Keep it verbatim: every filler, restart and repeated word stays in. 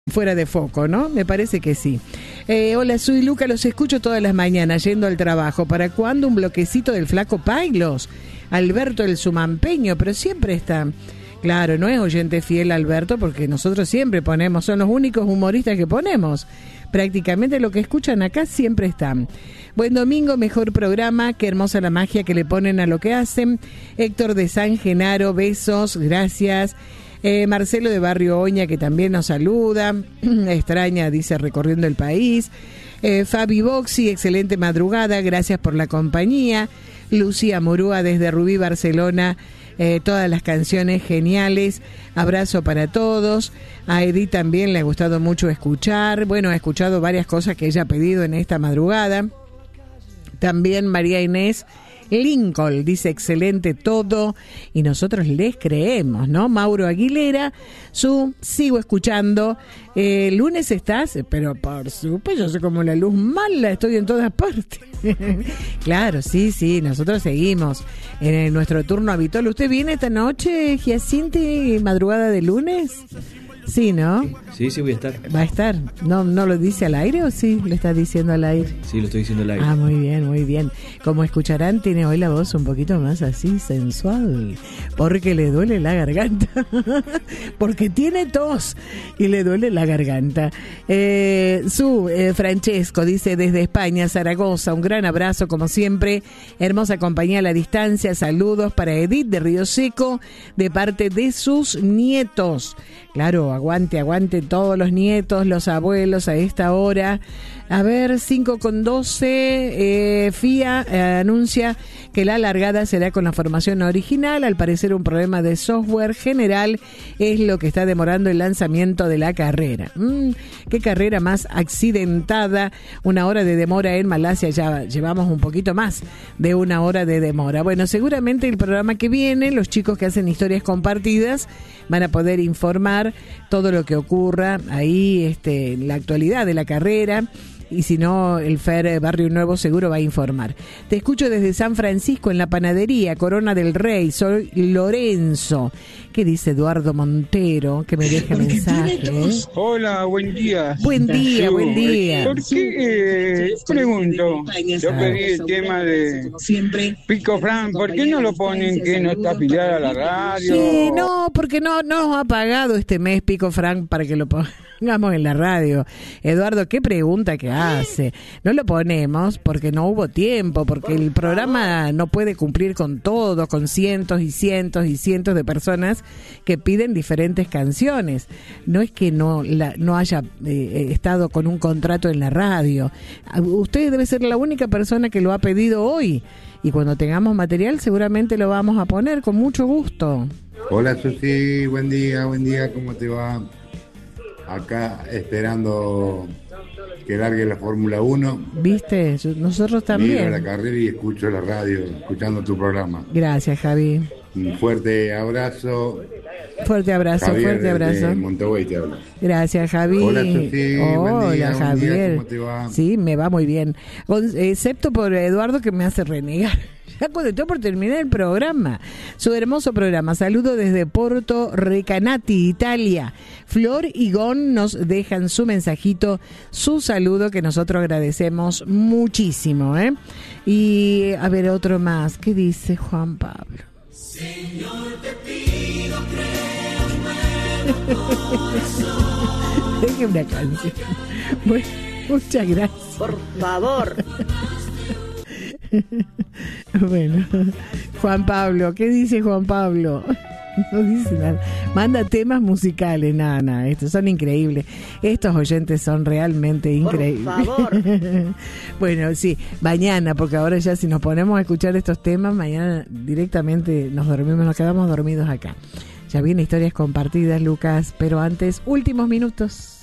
fuera de foco, ¿no? Me parece que sí. Eh, hola, soy Luca, los escucho todas las mañanas yendo al trabajo. ¿Para cuándo un bloquecito del Flaco Pailos? Alberto el Sumampeño, pero siempre está. Claro, no es oyente fiel Alberto, porque nosotros siempre ponemos, son los únicos humoristas que ponemos. Prácticamente lo que escuchan acá siempre están. Buen domingo, mejor programa, qué hermosa la magia que le ponen a lo que hacen. Héctor de San Genaro, besos, gracias. Eh, Marcelo de Barrio Oña, que también nos saluda. Extraña, dice, recorriendo el país. Eh, Fabi Boxi, excelente madrugada, gracias por la compañía. Lucía Murúa desde Rubí, Barcelona. Eh, todas las canciones geniales, abrazo para todos. A Edith también le ha gustado mucho escuchar, bueno, ha escuchado varias cosas que ella ha pedido en esta madrugada. También María Inés Lincoln dice excelente todo y nosotros les creemos, ¿no? Mauro Aguilera, su sigo escuchando. Eh, lunes estás, pero por supuesto, yo soy como la luz mala, estoy en todas partes. Claro, sí, sí, nosotros seguimos en nuestro turno habitual. ¿Usted viene esta noche, Giacinte, madrugada de lunes? Sí, ¿no? Sí, sí voy a estar. ¿Va a estar? ¿No, no lo dice al aire o sí lo está diciendo al aire? Sí, lo estoy diciendo al aire. Ah, muy bien, muy bien. Como escucharán, tiene hoy la voz un poquito más así, sensual, porque le duele la garganta. Porque tiene tos y le duele la garganta. Eh, su eh, Francesco dice desde España, Zaragoza, un gran abrazo como siempre. Hermosa compañía a la distancia. Saludos para Edith de Río Seco, de parte de sus nietos. Claro, aguante, aguante todos los nietos, los abuelos a esta hora. A ver, cinco con doce, eh, F I A eh, anuncia que la largada será con la formación original. Al parecer un problema de software general es lo que está demorando el lanzamiento de la carrera. Mm, qué carrera más accidentada, una hora de demora en Malasia, ya llevamos un poquito más de una hora de demora. Bueno, seguramente el programa que viene, los chicos que hacen historias compartidas van a poder informar todo lo que ocurra ahí, este, en la actualidad de la carrera. Y si no, el F E R Barrio Nuevo seguro va a informar. Te escucho desde San Francisco en la panadería Corona del Rey. Soy Lorenzo. ¿Qué dice Eduardo Montero? Que me deje mensaje. ¿eh? Hola, buen día. Buen día, Yo, buen día. ¿Por qué, eh, pregunto, yo pedí el tema de Pico Fran, ¿por qué no lo ponen que no está afiliada a la radio? Sí, no, porque no nos ha pagado este mes Pico Fran para que lo pongamos en la radio. Eduardo, qué pregunta que hace. No lo ponemos porque no hubo tiempo, porque el programa no puede cumplir con todo, con cientos y cientos y cientos de personas que piden diferentes canciones. No es que no la, no haya eh, estado con un contrato en la radio. Usted debe ser la única persona que lo ha pedido hoy. Y cuando tengamos material seguramente lo vamos a poner con mucho gusto. Hola Susi, buen día, buen día, ¿cómo te va? Acá esperando que largue la Fórmula uno. ¿Viste? Nosotros también. Miro la carrera y escucho la radio, escuchando tu programa. Gracias, Javi. Un fuerte abrazo. Fuerte abrazo, Javier, fuerte abrazo. De Montevideo te hablo. Gracias, Javi. Hola, Susi. Hola, buen día, Javier. Buen día, ¿cómo te va? Sí, me va muy bien. Excepto por Eduardo, que me hace renegar. Ya cuando estoy por terminar el programa. Su hermoso programa. Saludo desde Porto Recanati, Italia. Flor y Gon nos dejan su mensajito, su saludo, que nosotros agradecemos muchísimo, ¿eh? Y a ver, otro más. ¿Qué dice Juan Pablo? Señor, te pido, créeme, corazón. Deje una canción. Bueno, muchas gracias. Por favor. Bueno, Juan Pablo, ¿qué dice Juan Pablo? No dice nada. Manda temas musicales, nada, nada. Estos son increíbles. Estos oyentes son realmente increíbles. Por favor. Bueno, sí, mañana, porque ahora ya si nos ponemos a escuchar estos temas, mañana directamente nos dormimos, nos quedamos dormidos acá. Ya vienen historias compartidas, Lucas, pero antes, últimos minutos.